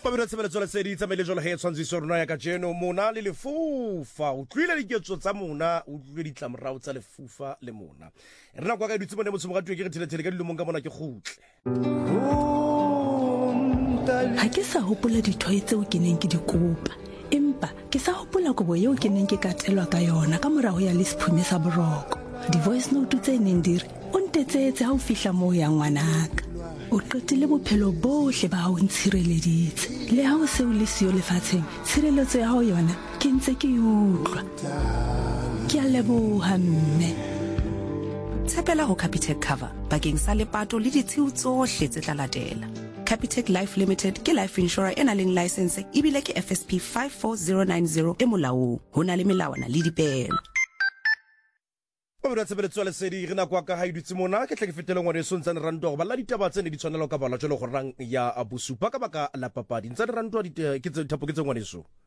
Babira tshebeletso la sedi tsamele jolo he tshwantshiso rona ya ka jeno mona le lefufa o tlwile diketso tsa mona o tlwile ditlamorao tsa lefufa le mona rena kwa ka dutse mone motho mo ga twe ke re thele ka dilomong ka mona ke gotle ha ke sa hopola dithoe tseo ke neng ke di kopa empa ke sa hopola kobo yeo ke neng ke katelwa ka yona ka morago ya lesiphume sa boroko di voice note tse neng dire o ntetsetse ha o fihla moo ya ngwanaka o qetile bophelo bohle ba hao ntshireleditse le ha o se o le siyo lefatsheng tshireletso ya hao yona ke ntse ke utlwa ke a leboha mme tshepela ho Capitec cover bakeng sa lepato le ditshiu tsohle tse tla latela. Capitec Life Limited ke life insurer ena leng license ebile ke FSP 54090 e molaong ho na le melawana le dipehelo. Babira tshebeletso la sedi re na kwa ka ha idutse mona ke tle ke fetele ngwane sontsane rando go balla ditaba tsene di tshwanela ka bala jolo go rang ya abusupa ka baka la papadi ntse rando ke tse thapo ke tse ngwane so